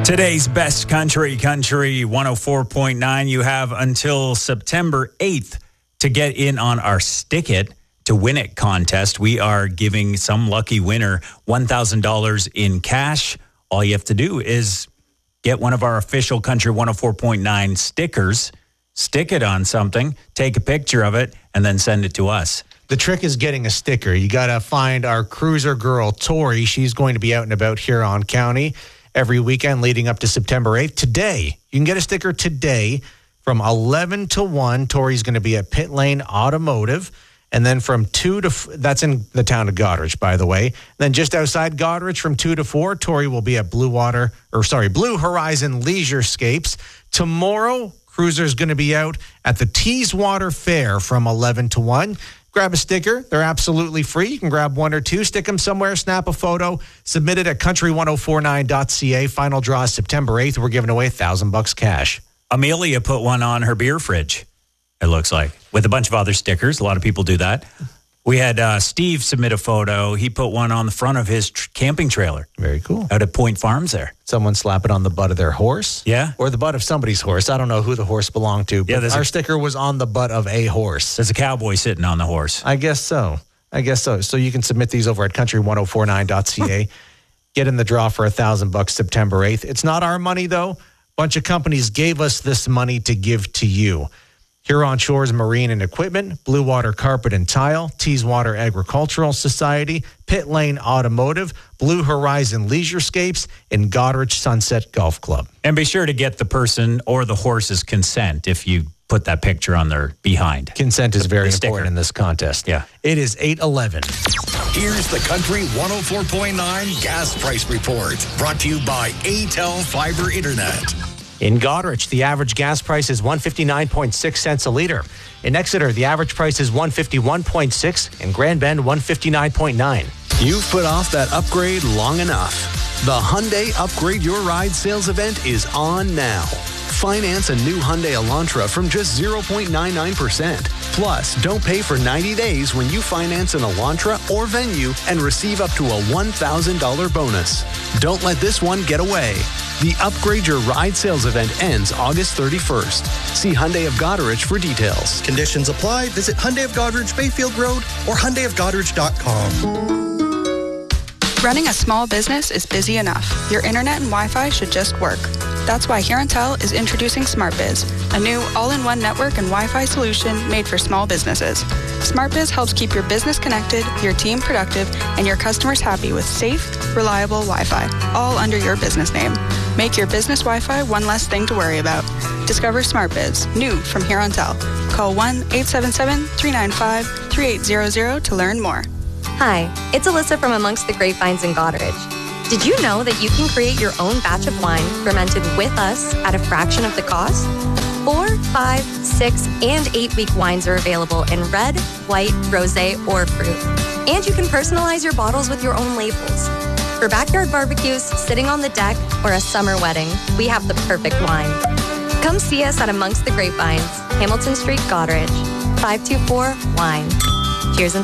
Today's best country 104.9. You have until September 8th to get in on our Stick It to Win It contest. We are giving some lucky winner $1,000 in cash. All you have to do is get one of our official Country 104.9 stickers, stick it on something, take a picture of it, and then send it to us. The trick is getting a sticker. You got to find our cruiser girl, Tori. She's going to be out and about Huron County every weekend leading up to September 8th. Today, you can get a sticker today from 11 to 1. Tori's going to be at Pit Lane Automotive. And then from 2 to, that's in the town of Goderich, by the way. Then just outside Goderich from 2 to 4, Tori will be at Blue Horizon Leisurescapes. Tomorrow, Cruiser's going to be out at the Teeswater Fair from 11 to 1. Grab a sticker. They're absolutely free. You can grab one or two, stick them somewhere, snap a photo, submit it at country1049.ca. Final draw is September 8th. We're giving away $1,000 cash. Amelia put one on her beer fridge, it looks like, with a bunch of other stickers. A lot of people do that. We had Steve submit a photo. He put one on the front of his camping trailer. Very cool. Out at Point Farms there. Someone slap it on the butt of their horse. Yeah. Or the butt of somebody's horse. I don't know who the horse belonged to, but our sticker was on the butt of a horse. There's a cowboy sitting on the horse. I guess so. So you can submit these over at country1049.ca. Get in the draw for $1,000 September 8th. It's not our money, though. A bunch of companies gave us this money to give to you. Huron Shores Marine and Equipment, Blue Water Carpet and Tile, Teeswater Agricultural Society, Pit Lane Automotive, Blue Horizon Leisurescapes, and Goderich Sunset Golf Club. And be sure to get the person or the horse's consent if you put that picture on their behind. Consent is very important in this contest. Yeah. It is 8:11. Here's the Country 104.9 Gas Price Report, brought to you by ATEL Fiber Internet. In Goderich, the average gas price is 159.6 cents a liter. In Exeter, the average price is 151.6. In Grand Bend, 159.9. You've put off that upgrade long enough. The Hyundai Upgrade Your Ride sales event is on now. Finance a new Hyundai Elantra from just 0.99%. Plus, don't pay for 90 days when you finance an Elantra or Venue and receive up to a $1,000 bonus. Don't let this one get away. The Upgrade Your Ride sales event ends August 31st. See Hyundai of Goderich for details. Conditions apply. Visit Hyundai of Goderich, Bayfield Road, or HyundaiofGoderich.com. Running a small business is busy enough. Your internet and Wi-Fi should just work. That's why HuronTel is introducing SmartBiz, a new all-in-one network and Wi-Fi solution made for small businesses. SmartBiz helps keep your business connected, your team productive, and your customers happy with safe, reliable Wi-Fi, all under your business name. Make your business Wi-Fi one less thing to worry about. Discover SmartBiz, new from HuronTel. Call 1-877-395-3800 to learn more. Hi, it's Alyssa from Amongst the Grapevines in Goderich. Did you know that you can create your own batch of wine fermented with us at a fraction of the cost? 4, 5, 6, and 8-week wines are available in red, white, rosé, or fruit. And you can personalize your bottles with your own labels. For backyard barbecues, sitting on the deck, or a summer wedding, we have the perfect wine. Come see us at Amongst the Grapevines, Hamilton Street, Goderich, 524 Wine. Cheers and